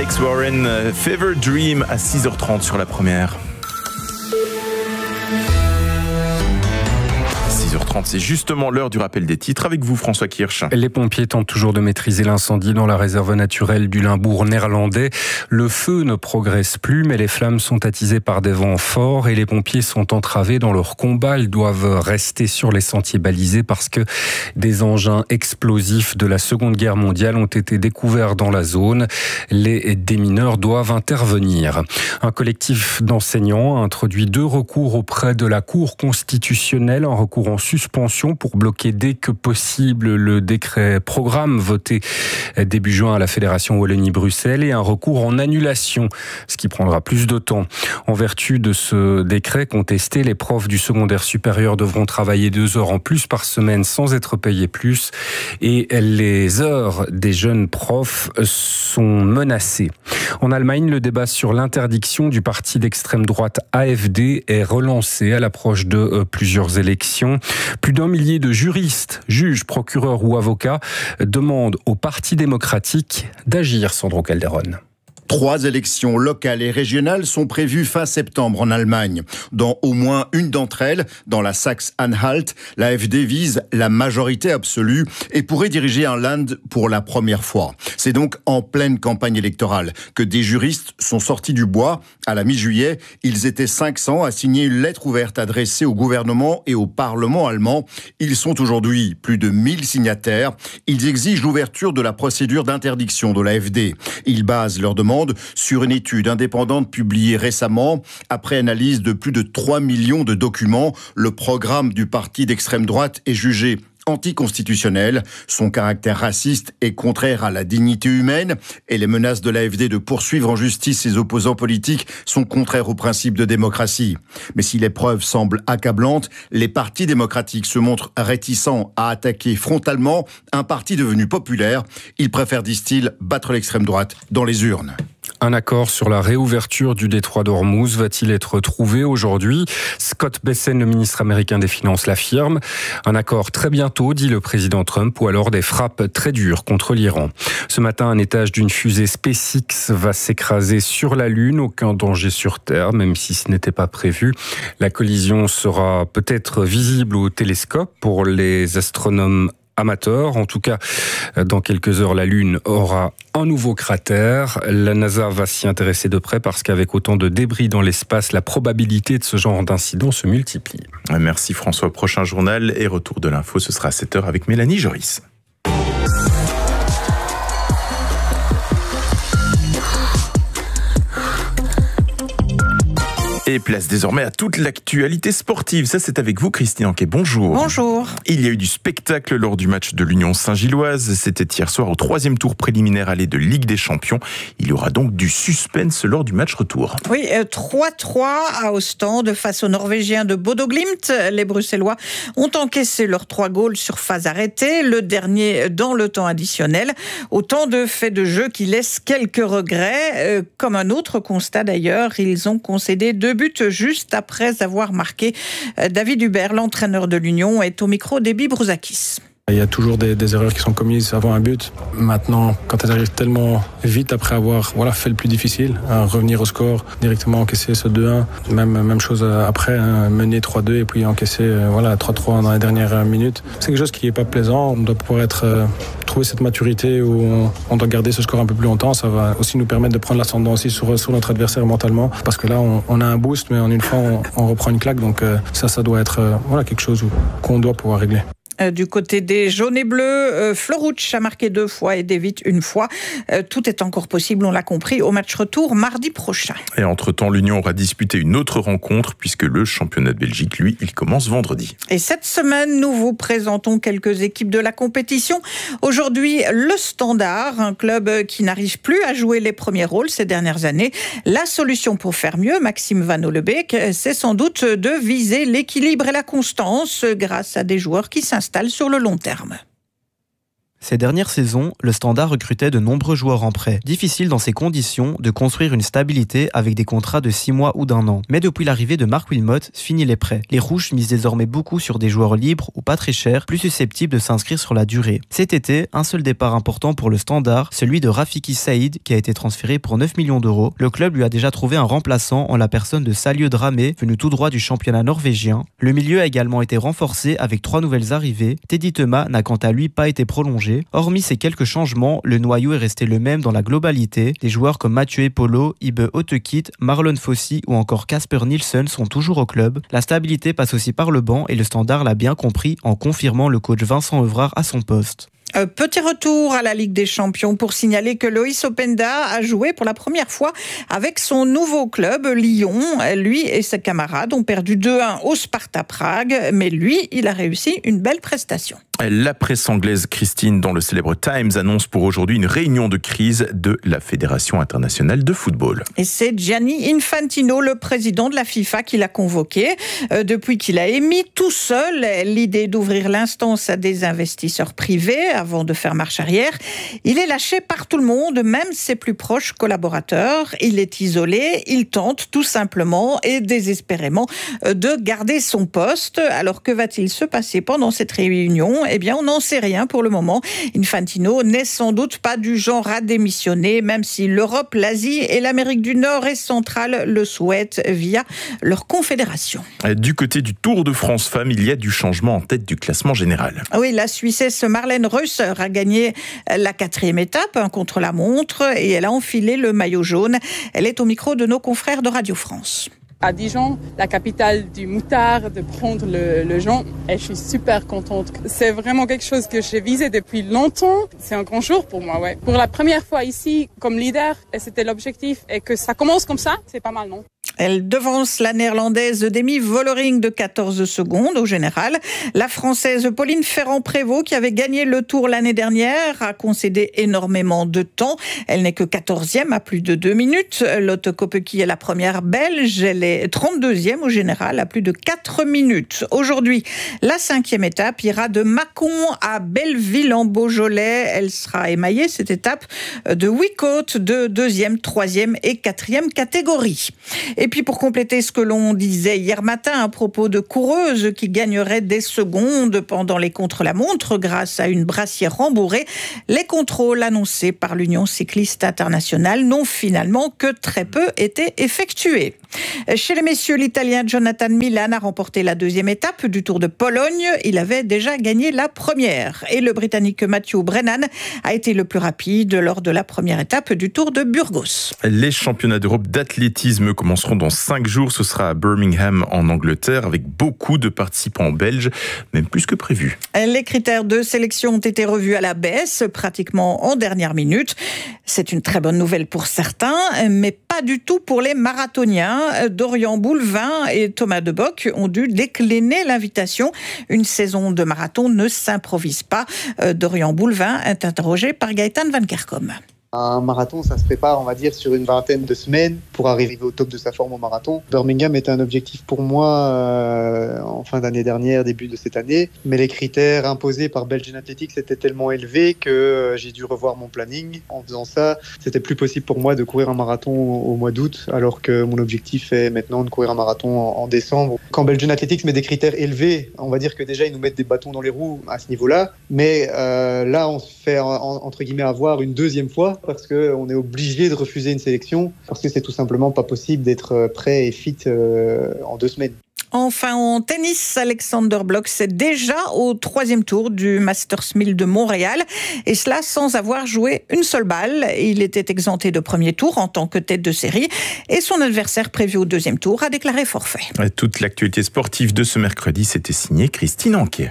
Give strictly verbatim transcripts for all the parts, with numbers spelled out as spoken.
Alex Warren, Fever Dream à six heures trente sur la première. six heures trente, c'est justement l'heure du rappel des titres avec vous, François Kirsch. Les pompiers tentent toujours de maîtriser l'incendie dans la réserve naturelle du Limbourg néerlandais. Le feu ne progresse plus, mais les flammes sont attisées par des vents forts et les pompiers sont entravés dans leur combat. Ils doivent rester sur les sentiers balisés parce que des engins explosifs de la Seconde Guerre mondiale ont été découverts dans la zone. Les démineurs doivent intervenir. Un collectif d'enseignants a introduit deux recours auprès de la Cour constitutionnelle, un recours en suspension pour bloquer dès que possible le décret programme voté début juin à la Fédération Wallonie-Bruxelles et un recours en annulation, ce qui prendra plus de temps. En vertu de ce décret contesté, les profs du secondaire supérieur devront travailler deux heures en plus par semaine sans être payés plus et les heures des jeunes profs sont menacées. En Allemagne, le débat sur l'interdiction du parti d'extrême droite A F D est relancé à l'approche de plusieurs élections. Plus d'un millier de juristes, juges, procureurs ou avocats demandent au Parti démocratique d'agir, Sandro Calderon. Trois élections locales et régionales sont prévues fin septembre en Allemagne. Dans au moins une d'entre elles, dans la Saxe-Anhalt, l'A F D vise la majorité absolue et pourrait diriger un Land pour la première fois. C'est donc en pleine campagne électorale que des juristes sont sortis du bois. À la mi-juillet, ils étaient cinq cents à signer une lettre ouverte adressée au gouvernement et au Parlement allemand. Ils sont aujourd'hui plus de mille signataires. Ils exigent l'ouverture de la procédure d'interdiction de l'A F D. Ils basent leur demande sur une étude indépendante publiée récemment. Après analyse de plus de trois millions de documents, le programme du parti d'extrême droite est jugé anticonstitutionnel. Son caractère raciste est contraire à la dignité humaine et les menaces de l'A F D de poursuivre en justice ses opposants politiques sont contraires aux principes de démocratie. Mais si les preuves semblent accablantes, les partis démocratiques se montrent réticents à attaquer frontalement un parti devenu populaire. Ils préfèrent, disent-ils, battre l'extrême droite dans les urnes. Un accord sur la réouverture du détroit d'Ormuz va-t-il être trouvé aujourd'hui ? Scott Bessent, le ministre américain des Finances, l'affirme. Un accord très bientôt, dit le président Trump, ou alors des frappes très dures contre l'Iran. Ce matin, un étage d'une fusée SpaceX va s'écraser sur la Lune. Aucun danger sur Terre, même si ce n'était pas prévu. La collision sera peut-être visible au télescope pour les astronomes amateurs. En tout cas, dans quelques heures, la Lune aura un nouveau cratère. La NASA va s'y intéresser de près parce qu'avec autant de débris dans l'espace, la probabilité de ce genre d'incident se multiplie. Merci François. Prochain journal et retour de l'info, ce sera à sept heures avec Mélanie Joris. Et place désormais à toute l'actualité sportive. Ça, c'est avec vous, Christine Anquet. Bonjour. Bonjour. Il y a eu du spectacle lors du match de l'Union Saint-Gilloise. C'était hier soir au troisième tour préliminaire aller de Ligue des Champions. Il y aura donc du suspense lors du match retour. Oui, trois trois à Ostende face aux Norvégiens de Bodo Glimt. Les Bruxellois ont encaissé leurs trois goals sur phase arrêtée, le dernier dans le temps additionnel. Autant de faits de jeu qui laissent quelques regrets. Euh, comme un autre constat d'ailleurs, ils ont concédé deux buts juste après avoir marqué. David Hubert, l'entraîneur de l'Union, est au micro d'Ebi Brouzakis. Il y a toujours des, des erreurs qui sont commises avant un but. Maintenant, quand elles arrivent tellement vite après avoir voilà, fait le plus difficile, hein, revenir au score, directement encaisser ce deux un, même, même chose après, hein, mener trois deux et puis encaisser euh, voilà, trois trois dans les dernières minutes. C'est quelque chose qui n'est pas plaisant. On doit pouvoir être, euh, trouver cette maturité où on, on doit garder ce score un peu plus longtemps. Ça va aussi nous permettre de prendre l'ascendant aussi sur, sur notre adversaire mentalement. Parce que là, on, on a un boost, mais en une fois, on, on reprend une claque. Donc euh, ça, ça doit être euh, voilà, quelque chose où, qu'on doit pouvoir régler. Du côté des jaunes et bleus, euh, Florouch a marqué deux fois et David une fois. Euh, tout est encore possible, on l'a compris, au match retour mardi prochain. Et entre-temps, l'Union aura disputé une autre rencontre puisque le championnat de Belgique, lui, il commence vendredi. Et cette semaine, nous vous présentons quelques équipes de la compétition. Aujourd'hui, le Standard, un club qui n'arrive plus à jouer les premiers rôles ces dernières années. La solution pour faire mieux, Maxime Van Oelebeek, c'est sans doute de viser l'équilibre et la constance grâce à des joueurs qui s'installent sur le long terme. Ces dernières saisons, le Standard recrutait de nombreux joueurs en prêt. Difficile dans ces conditions de construire une stabilité avec des contrats de six mois ou d'un an. Mais depuis l'arrivée de Marc Wilmot, fini les prêts. Les Rouges misent désormais beaucoup sur des joueurs libres ou pas très chers, plus susceptibles de s'inscrire sur la durée. Cet été, un seul départ important pour le Standard, celui de Rafiki Saïd, qui a été transféré pour neuf millions d'euros. Le club lui a déjà trouvé un remplaçant en la personne de Salieu Dramé, venu tout droit du championnat norvégien. Le milieu a également été renforcé avec trois nouvelles arrivées. Teddy Thomas n'a quant à lui pas été prolongé. Hormis ces quelques changements, le noyau est resté le même dans la globalité. Des joueurs comme Mathieu Epolo, Ibe Otekit, Marlon Fossi ou encore Casper Nielsen sont toujours au club. La stabilité passe aussi par le banc et le Standard l'a bien compris en confirmant le coach Vincent Evrard à son poste. Un petit retour à la Ligue des Champions pour signaler que Loïs Openda a joué pour la première fois avec son nouveau club, Lyon. Lui et ses camarades ont perdu deux un au Sparta Prague, mais lui, il a réussi une belle prestation. La presse anglaise, Christine, dans le célèbre Times, annonce pour aujourd'hui une réunion de crise de la Fédération internationale de football. Et c'est Gianni Infantino, le président de la FIFA, qui l'a convoqué. Euh, depuis qu'il a émis tout seul l'idée d'ouvrir l'instance à des investisseurs privés avant de faire marche arrière, il est lâché par tout le monde, même ses plus proches collaborateurs. Il est isolé, il tente tout simplement et désespérément de garder son poste. Alors que va-t-il se passer pendant cette réunion ? Eh bien, on n'en sait rien pour le moment. Infantino n'est sans doute pas du genre à démissionner, même si l'Europe, l'Asie et l'Amérique du Nord et centrale le souhaitent via leur confédération. Du côté du Tour de France Femmes, il y a du changement en tête du classement général. Oui, la Suissesse Marlène Reusser a gagné la quatrième étape hein, contre la montre et elle a enfilé le maillot jaune. Elle est au micro de nos confrères de Radio France. À Dijon, la capitale du moutard, de prendre le, le Jean, et je suis super contente. C'est vraiment quelque chose que j'ai visé depuis longtemps. C'est un grand jour pour moi, ouais. Pour la première fois ici, comme leader, et c'était l'objectif, et que ça commence comme ça, c'est pas mal, non ? Elle devance la néerlandaise Demi Vollering de quatorze secondes au général. La française Pauline Ferrand-Prévot, qui avait gagné le Tour l'année dernière, a concédé énormément de temps. Elle n'est que quatorzième à plus de deux minutes. Lotte Kopecky est la première belge. Elle est trente-deuxième au général à plus de quatre minutes. Aujourd'hui, la cinquième étape ira de Mâcon à Belleville en Beaujolais. Elle sera émaillée, cette étape, de huit côtes de deuxième, troisième et quatrième catégorie. Et puis pour compléter ce que l'on disait hier matin à propos de coureuses qui gagneraient des secondes pendant les contre-la-montre grâce à une brassière rembourrée, les contrôles annoncés par l'Union cycliste internationale n'ont finalement que très peu été effectués. Chez les messieurs, l'Italien Jonathan Milan a remporté la deuxième étape du Tour de Pologne. Il avait déjà gagné la première. Et le Britannique Matthew Brennan a été le plus rapide lors de la première étape du Tour de Burgos. Les championnats d'Europe d'athlétisme commenceront dans cinq jours. Ce sera à Birmingham en Angleterre avec beaucoup de participants belges, même plus que prévu. Les critères de sélection ont été revus à la baisse, pratiquement en dernière minute. C'est une très bonne nouvelle pour certains, mais pas du tout pour les marathoniens. Dorian Boulevin et Thomas Debock ont dû décliner l'invitation. Une saison de marathon ne s'improvise pas. Dorian Boulevin est interrogé par Gaëtan Van Kerkom. Un marathon, ça se prépare, on va dire, sur une vingtaine de semaines pour arriver au top de sa forme au marathon. Birmingham était un objectif pour moi euh, en fin d'année dernière, début de cette année. Mais les critères imposés par Belgian Athletics étaient tellement élevés que euh, j'ai dû revoir mon planning. En faisant ça, c'était plus possible pour moi de courir un marathon au, au mois d'août, alors que mon objectif est maintenant de courir un marathon en, en décembre. Quand Belgian Athletics met des critères élevés, on va dire que déjà ils nous mettent des bâtons dans les roues à ce niveau-là. Mais euh, là, on se fait en, entre guillemets avoir une deuxième fois, parce qu'on est obligé de refuser une sélection, parce que c'est tout simplement pas possible d'être prêt et fit euh, en deux semaines. Enfin, en tennis, Alexander Blok, c'est déjà au troisième tour du Masters mille de Montréal, et cela sans avoir joué une seule balle. Il était exempté de premier tour en tant que tête de série, et son adversaire prévu au deuxième tour a déclaré forfait. Toute l'actualité sportive de ce mercredi, c'était signé Christine Anquet.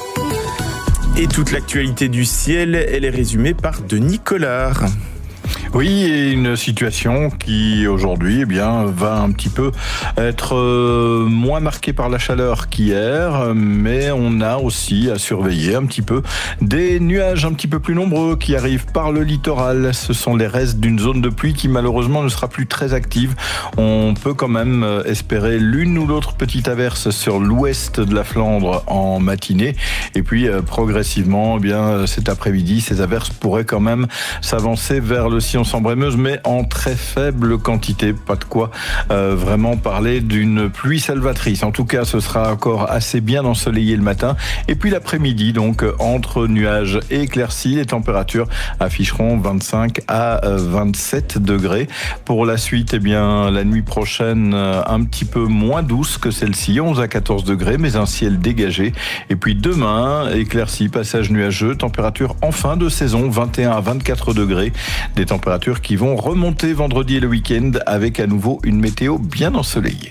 Et toute l'actualité du ciel, elle est résumée par Denis Collard. Oui, et une situation qui aujourd'hui, eh bien, va un petit peu être euh, moins marquée par la chaleur qu'hier, mais on a aussi à surveiller un petit peu des nuages un petit peu plus nombreux qui arrivent par le littoral. Ce sont les restes d'une zone de pluie qui malheureusement ne sera plus très active. On peut quand même espérer l'une ou l'autre petite averse sur l'ouest de la Flandre en matinée, et puis euh, progressivement, eh bien, cet après-midi, ces averses pourraient quand même s'avancer vers le sillon Sambre-et-Meuse, mais en très faible quantité. Pas de quoi euh, vraiment parler d'une pluie salvatrice. En tout cas, ce sera encore assez bien ensoleillé le matin. Et puis l'après-midi, donc entre nuages et éclaircies, les températures afficheront vingt-cinq à vingt-sept degrés. Pour la suite, eh bien, la nuit prochaine, un petit peu moins douce que celle-ci, onze à quatorze degrés, mais un ciel dégagé. Et puis demain, éclaircies, passage nuageux, température en fin de saison, vingt et un à vingt-quatre degrés. Des températures qui vont remonter vendredi et le week-end avec à nouveau une météo bien ensoleillée.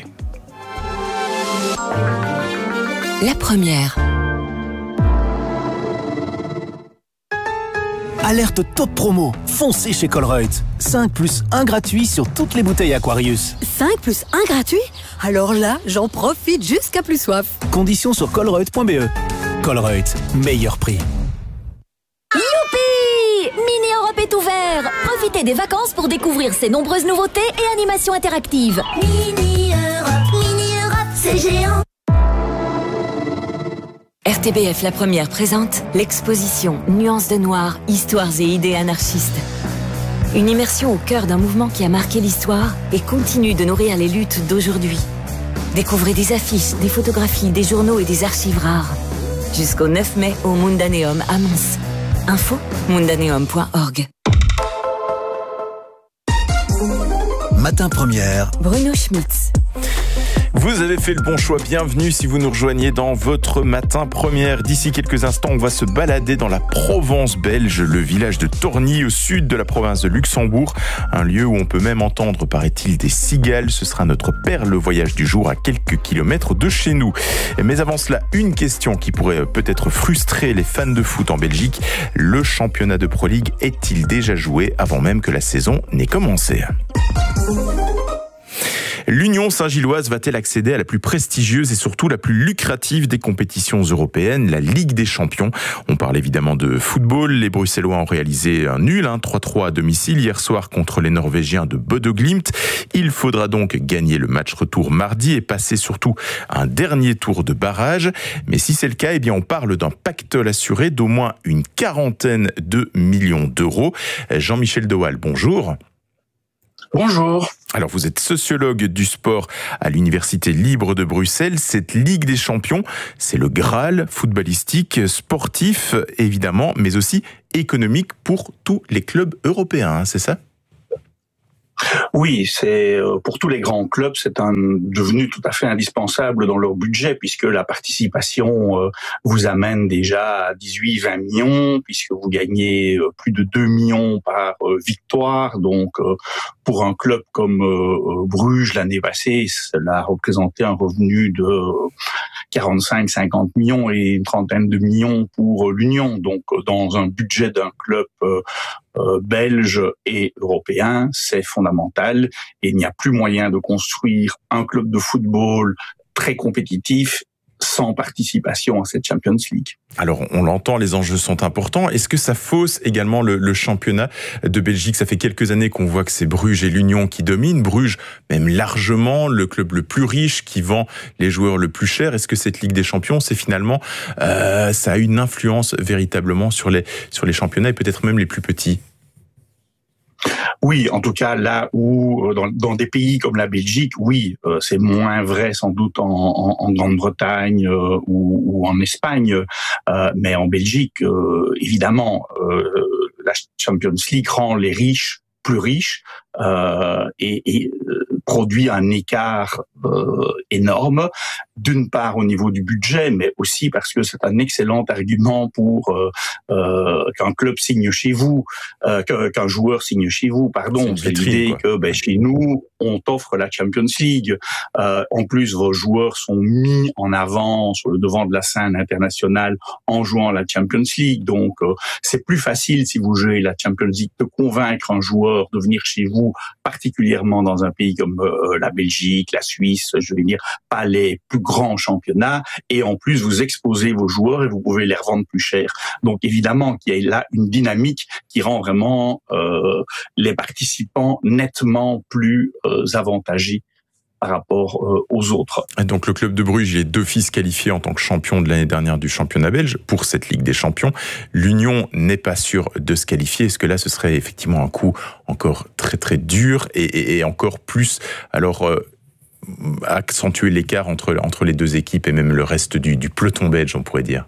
La première. Alerte top promo, foncez chez Colruyt. cinq plus un gratuit sur toutes les bouteilles Aquarius. cinq plus un gratuit? Alors là, j'en profite jusqu'à plus soif. Conditions sur colruyt point b e. Colruyt, meilleur prix. Youpi! Mini Europe est ouvert. Profitez des vacances pour découvrir ses nombreuses nouveautés et animations interactives. Mini Europe, Mini Europe, c'est géant. R T B F La Première présente l'exposition Nuances de Noir, Histoires et idées anarchistes. Une immersion au cœur d'un mouvement qui a marqué l'histoire et continue de nourrir les luttes d'aujourd'hui. Découvrez des affiches, des photographies, des journaux et des archives rares. Jusqu'au neuf mai au Mundaneum à Mons. Info mundaneum point org. Matin Première. Bruno Schmitz. Vous avez fait le bon choix, bienvenue si vous nous rejoignez dans votre Matin Première. D'ici quelques instants, on va se balader dans la Provence belge, le village de Torgny au sud de la province de Luxembourg. Un lieu où on peut même entendre, paraît-il, des cigales. Ce sera notre perle voyage du jour à quelques kilomètres de chez nous. Mais avant cela, une question qui pourrait peut-être frustrer les fans de foot en Belgique. Le championnat de Pro League est-il déjà joué avant même que la saison n'ait commencé ? L'Union Saint-Gilloise va-t-elle accéder à la plus prestigieuse et surtout la plus lucrative des compétitions européennes, la Ligue des Champions? On parle évidemment de football. Les Bruxellois ont réalisé un nul, hein, trois trois à domicile hier soir contre les Norvégiens de Bodo Glimt. Il faudra donc gagner le match retour mardi et passer surtout un dernier tour de barrage. Mais si c'est le cas, eh bien on parle d'un pactole assuré d'au moins une quarantaine de millions d'euros. Jean-Michel Dewal, bonjour. Bonjour. Alors vous êtes sociologue du sport à l'Université libre de Bruxelles. Cette Ligue des Champions, c'est le Graal footballistique, sportif évidemment, mais aussi économique pour tous les clubs européens, hein, c'est ça ? Oui, c'est pour tous les grands clubs, c'est un devenu tout à fait indispensable dans leur budget puisque la participation euh, vous amène déjà à dix-huit à vingt millions puisque vous gagnez euh, plus de deux millions par euh, victoire. Donc euh, pour un club comme euh, Bruges l'année passée, cela a représenté un revenu de quarante-cinq à cinquante millions et une trentaine de millions pour l'Union. Donc dans un budget d'un club euh, Euh, belge et européen, c'est fondamental et il n'y a plus moyen de construire un club de football très compétitif sans participation à cette Champions League. Alors, on l'entend, les enjeux sont importants. Est-ce que ça fausse également le, le championnat de Belgique? Ça fait quelques années qu'on voit que c'est Bruges et l'Union qui dominent. Bruges, même largement, le club le plus riche qui vend les joueurs le plus cher. Est-ce que cette Ligue des Champions, c'est finalement, euh, ça a une influence véritablement sur les, sur les championnats et peut-être même les plus petits? Oui, en tout cas là où dans, dans des pays comme la Belgique, oui, euh, c'est moins vrai sans doute en, en, en Grande-Bretagne euh, ou, ou en Espagne, euh, mais en Belgique, euh, évidemment, euh, la Champions League rend les riches plus riches euh, et, et produit un écart euh, énorme, d'une part au niveau du budget, mais aussi parce que c'est un excellent argument pour euh, euh, qu'un club signe chez vous, euh, qu'un joueur signe chez vous, pardon. C'est l'idée quoi. que ben, chez nous, on t'offre la Champions League. Euh, en plus, vos joueurs sont mis en avant sur le devant de la scène internationale en jouant la Champions League. Donc, euh, c'est plus facile si vous jouez la Champions League de convaincre un joueur de venir chez vous, particulièrement dans un pays comme euh, la Belgique, la Suisse, je veux dire, pas les plus grands championnats. Et en plus, vous exposez vos joueurs et vous pouvez les revendre plus cher. Donc, évidemment, qu'il y a là une dynamique qui rend vraiment euh, les participants nettement plus euh, avantagés par rapport euh, aux autres. Et donc le club de Bruges, il est d'office qualifié en tant que champion de l'année dernière du championnat belge pour cette Ligue des Champions. L'Union n'est pas sûre de se qualifier. Est-ce que là, ce serait effectivement un coup encore très très dur et, et, et encore plus alors euh, accentuer l'écart entre entre les deux équipes et même le reste du, du peloton belge, on pourrait dire?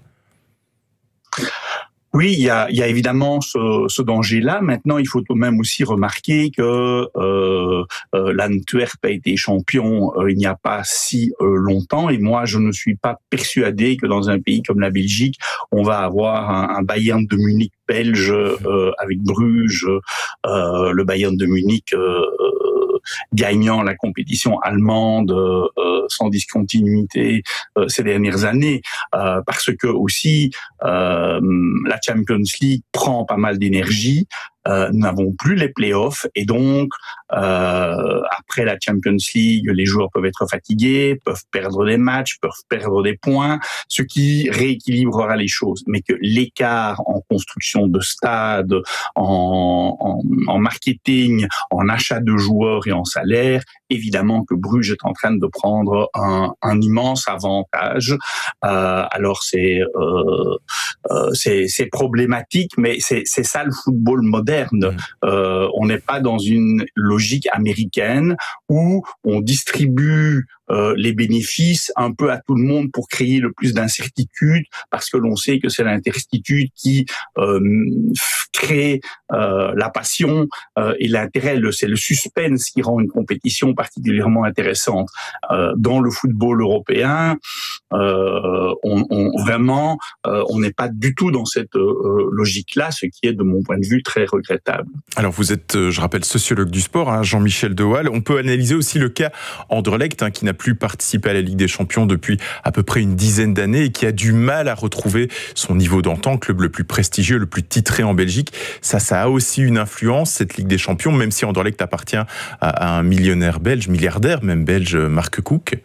Oui, il y a, il y a évidemment ce, ce danger-là. Maintenant, il faut tout de même aussi remarquer que euh, euh, l'Antwerp a été champion euh, il n'y a pas si euh, longtemps. Et moi, je ne suis pas persuadé que dans un pays comme la Belgique, on va avoir un, un Bayern de Munich belge euh, avec Bruges, euh, le Bayern de Munich euh, gagnant la compétition allemande euh, sans discontinuité euh, ces dernières années, euh, parce que aussi euh, la Champions League prend pas mal d'énergie. Euh, nous n'avons plus les playoffs et donc euh, après la Champions League, les joueurs peuvent être fatigués, peuvent perdre des matchs, peuvent perdre des points, ce qui rééquilibrera les choses. Mais que l'écart en construction de stade, en, en, en marketing, en achat de joueurs et en salaire, évidemment que Bruges est en train de prendre un, un immense avantage. Euh, alors c'est euh, euh, c'est, c'est problématique, mais c'est, c'est ça le football moderne. Euh, on n'est pas dans une logique américaine où on distribue euh, les bénéfices un peu à tout le monde pour créer le plus d'incertitude, parce que l'on sait que c'est l'incertitude qui euh, crée euh, la passion euh, et l'intérêt. Le, c'est le suspense qui rend une compétition particulièrement intéressante. Euh, dans le football européen, euh, on, on vraiment, euh, on n'est pas du tout dans cette euh, logique-là, ce qui est de mon point de vue très regrettable. Alors vous êtes, je rappelle, sociologue du sport, hein, Jean-Michel De Waal. On peut analyser aussi le cas Anderlecht, hein, qui n'a plus participé à la Ligue des Champions depuis à peu près une dizaine d'années et qui a du mal à retrouver son niveau d'antan, club le plus prestigieux, le plus titré en Belgique. Ça, ça a aussi une influence, cette Ligue des Champions, même si Anderlecht appartient à, à un millionnaire belge, milliardaire même belge, Mark Cook.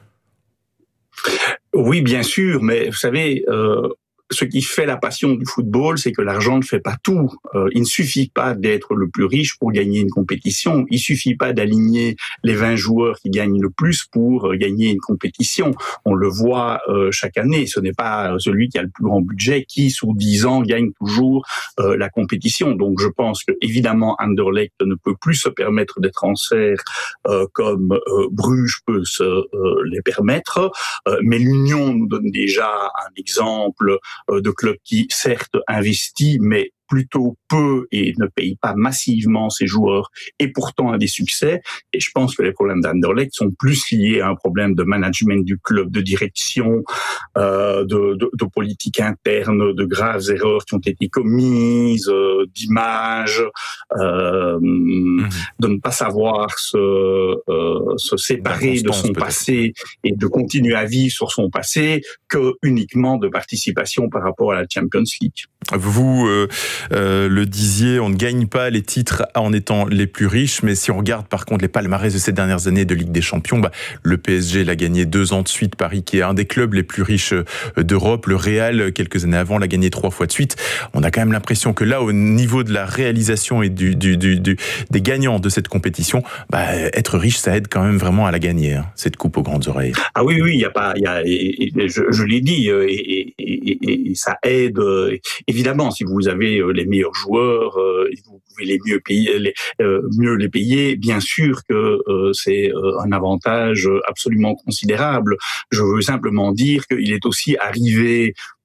Oui, bien sûr, mais vous savez... Euh... Ce qui fait la passion du football, c'est que l'argent ne fait pas tout. Euh, il ne suffit pas d'être le plus riche pour gagner une compétition. Il suffit pas d'aligner les vingt joueurs qui gagnent le plus pour euh, gagner une compétition. On le voit euh, chaque année. Ce n'est pas celui qui a le plus grand budget qui, sur dix ans, gagne toujours euh, la compétition. Donc, je pense que évidemment, Anderlecht ne peut plus se permettre des transferts euh, comme euh, Bruges peut se euh, les permettre. Euh, mais l'Union nous donne déjà un exemple de clubs qui, certes, investit, mais plutôt peu et ne paye pas massivement ses joueurs et pourtant a des succès. Et je pense que les problèmes d'Anderlecht sont plus liés à un problème de management du club, de direction, euh, de, de, de politique interne, de graves erreurs qui ont été commises, euh, d'image, euh, mmh. de ne pas savoir se, euh, se séparer de son peut-être. passé et de continuer à vivre sur son passé que uniquement de participation par rapport à la Champions League. Vous euh, euh, le disiez, on ne gagne pas les titres en étant les plus riches, mais si on regarde par contre les palmarès de ces dernières années de Ligue des Champions, bah, le P S G l'a gagné deux ans de suite, Paris qui est un des clubs les plus riches d'Europe, le Real quelques années avant l'a gagné trois fois de suite. On a quand même l'impression que là, au niveau de la réalisation et du, du, du, du des gagnants de cette compétition, bah, être riche, ça aide quand même vraiment à la gagner, hein, cette coupe aux grandes oreilles. Ah oui, oui, il y a pas, il y a, et, et, je, je l'ai dit, et, et, et, et ça aide. Évidemment, si vous avez les meilleurs joueurs, vous pouvez les mieux payer, les, euh, mieux les payer. Bien sûr que euh, c'est un avantage absolument considérable. Je veux simplement dire qu'il est aussi arrivé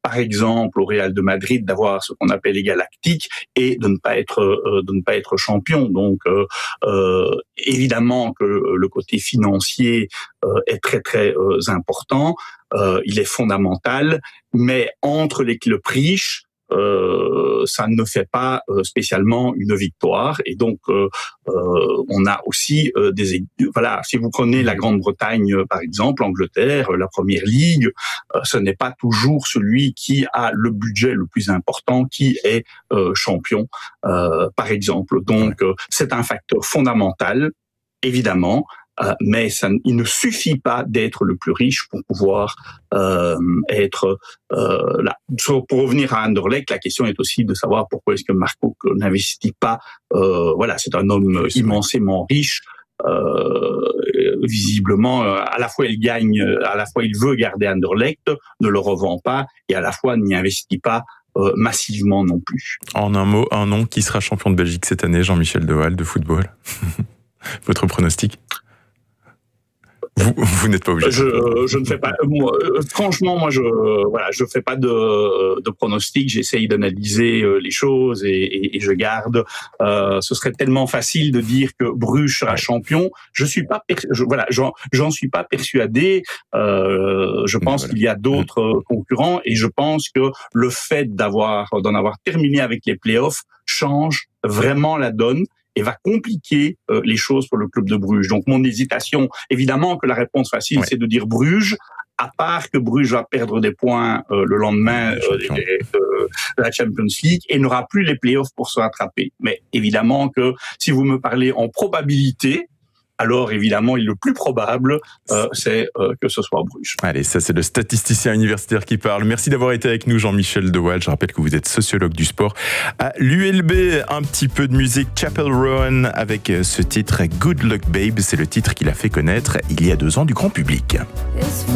par exemple, au Real de Madrid, d'avoir ce qu'on appelle les Galactiques et de ne pas être euh, de ne pas être champion. Donc, euh, euh, évidemment que le côté financier euh, est très très euh, important. Euh, il est fondamental, mais entre les clubs riches, Euh, ça ne fait pas euh, spécialement une victoire, et donc euh, euh, on a aussi euh, des voilà. Si vous prenez la Grande-Bretagne euh, par exemple, l'Angleterre, euh, la Première Ligue, euh, ce n'est pas toujours celui qui a le budget le plus important qui est euh, champion, euh, par exemple. Donc euh, c'est un facteur fondamental, évidemment. Euh, mais ça, il ne suffit pas d'être le plus riche pour pouvoir euh, être euh, là. Pour revenir à Anderlecht, la question est aussi de savoir pourquoi est-ce que Marco n'investit pas. Euh, voilà, c'est un homme oui, immensément riche. Euh, visiblement, à la fois il gagne, à la fois il veut garder Anderlecht, ne le revend pas, et à la fois n'y investit pas euh, massivement non plus. En un mot, un nom qui sera champion de Belgique cette année, Jean-Michel De Waal de football. Votre pronostic? Vous, vous n'êtes pas obligé. Je, je ne fais pas. Moi, franchement, moi, je voilà, je fais pas de, de pronostic. J'essaye d'analyser les choses et, et, et je garde. Euh, ce serait tellement facile de dire que Bruges sera champion. Je suis pas. Je, voilà, j'en, j'en suis pas persuadé. Euh, je pense voilà. qu'il y a d'autres concurrents et je pense que le fait d'avoir d'en avoir terminé avec les playoffs change vraiment la donne et va compliquer euh, les choses pour le club de Bruges. Donc mon hésitation, évidemment que la réponse facile, ouais. c'est de dire Bruges, à part que Bruges va perdre des points euh, le lendemain euh, de, de la Champions League et n'aura plus les playoffs pour se rattraper. Mais évidemment que si vous me parlez en probabilité, alors évidemment, le plus probable, euh, c'est euh, que ce soit Bruges. Allez, ça c'est le statisticien universitaire qui parle. Merci d'avoir été avec nous, Jean-Michel De Waal. Je rappelle que vous êtes sociologue du sport à l'U L B. Un petit peu de musique, Chapel Roan avec ce titre Good Luck Babe. C'est le titre qu'il a fait connaître il y a deux ans du grand public.